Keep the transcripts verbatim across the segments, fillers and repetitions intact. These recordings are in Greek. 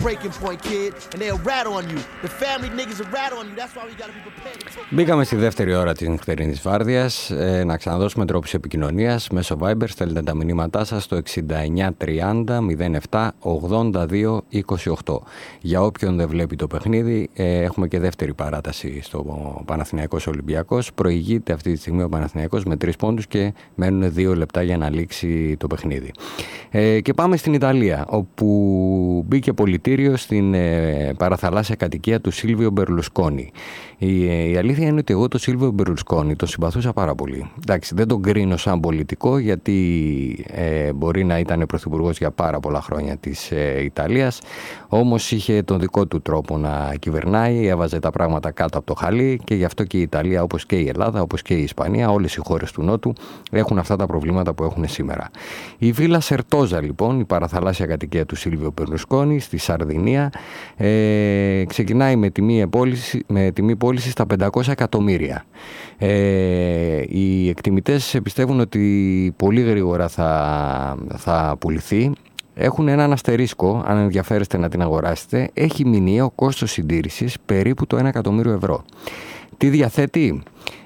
breaking point, kid, and they'll rat on you. The family niggas will rat on you. That's why we gotta be prepared to talk. Μπήκαμε στη δεύτερη ώρα της νυχτερινής βάρδιας. Ε, να ξαναδώσουμε τρόπους επικοινωνίας μέσω Viber. Στέλνετε τα μηνύματά σας στο εξήντα εννιά τριάντα μηδέν επτά ογδόντα δύο είκοσι οκτώ. Για όποιον δεν βλέπει το παιχνίδι, ε, έχουμε και δεύτερη παράταση στο Παναθηναϊκός Ολυμπιακός. Προηγείται αυτή τη στιγμή ο Παναθηναϊκός με τρεις πόντους και μένουν δύο λεπτά για να λήξει το παιχνίδι. Ε, και πάμε στην Ιταλία, όπου μπήκε πολιτήριο στην ε, παραθαλάσσια κατοικία του Σίλβιο Μπερλουσκόνη. Η, ε, η αλήθεια είναι ότι εγώ τον Σίλβιο Μπερλουσκόνη τον συμπαθούσα πάρα πολύ. Εντάξει, δεν τον κρίνω σαν πολιτικό, γιατί ε, μπορεί να ήταν πρωθυπουργός για πάρα πολλά χρόνια της ε, Ιταλίας, όμως είχε τον δικό του τρόπο να κυβερνάει, έβαζε τα πράγματα κάτω από το χαλί, και γι' αυτό και η Ιταλία, όπως και η Ελλάδα, όπως και η Ισπανία, όλες οι χώρες του Νότου έχουν αυτά τα προβλήματα που έχουν σήμερα. Η Βίλα Σερτόζα, λοιπόν, η παραθαλάσσια κατοικία του Σίλβιο Μπερλουσκόνη στη Σαρδινία, ε, ξεκινάει με τιμή πώληση, με τιμή πώληση στα πεντακόσια εκατομμύρια. Ε, οι εκτιμητές πιστεύουν ότι πολύ γρήγορα θα, θα πουληθεί. Έχουν έναν αστερίσκο, αν ενδιαφέρεστε να την αγοράσετε. Έχει μηνιαίο κόστος συντήρησης περίπου το ένα εκατομμύριο ευρώ. Τι διαθέτει?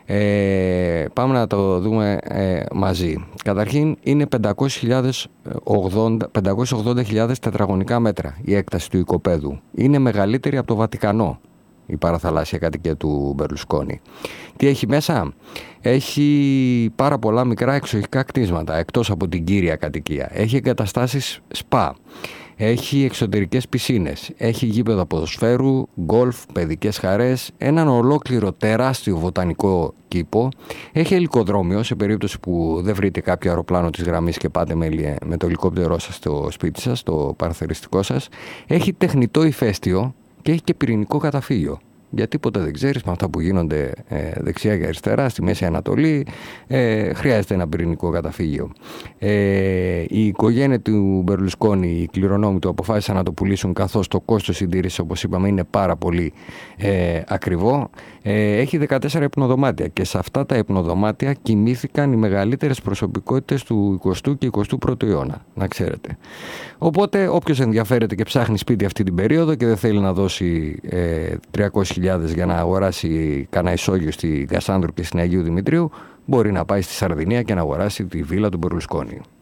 Ε, πάμε να το δούμε ε, μαζί. Καταρχήν είναι πεντακόσιες ογδόντα χιλιάδες τετραγωνικά μέτρα η έκταση του οικοπαίδου. Είναι μεγαλύτερη από το Βατικανό η παραθαλάσσια κατοικία του Μπερλουσκόνη. Τι έχει μέσα? Έχει πάρα πολλά μικρά εξοχικά κτίσματα εκτός από την κύρια κατοικία. Έχει εγκαταστάσεις σπα. Έχει εξωτερικές πισίνες, έχει γήπεδο ποδοσφαίρου, γκολφ, παιδικές χαρές, έναν ολόκληρο τεράστιο βοτανικό κήπο, έχει ελικοδρόμιο σε περίπτωση που δεν βρείτε κάποιο αεροπλάνο της γραμμής και πάτε με, με το ελικόπτερό σας στο σπίτι σας, στο παραθεριστικό σας, έχει τεχνητό ηφαίστειο και έχει και πυρηνικό καταφύγιο. Γιατί ποτέ δεν ξέρεις, με αυτά που γίνονται ε, δεξιά και αριστερά στη Μέση Ανατολή, ε, χρειάζεται ένα πυρηνικό καταφύγιο. Ε, η οικογένεια του Μπερλουσκόνη, οι κληρονόμοι του, αποφάσισαν να το πουλήσουν, καθώς το κόστος συντήρησης, όπως είπαμε, είναι πάρα πολύ ε, ακριβό. Ε, έχει δεκατέσσερα υπνοδωμάτια και σε αυτά τα υπνοδωμάτια κοιμήθηκαν οι μεγαλύτερες προσωπικότητες του εικοστού και εικοστού πρώτου αιώνα, να ξέρετε. Οπότε όποιος ενδιαφέρεται και ψάχνει σπίτι αυτή την περίοδο και δεν θέλει να δώσει ε, τριακόσιες χιλιάδες για να αγοράσει κανένα ισόγειο στη Κασάνδρου και στην Αγίου Δημητρίου, μπορεί να πάει στη Σαρδινία και να αγοράσει τη βίλα του Μπερλουσκόνη.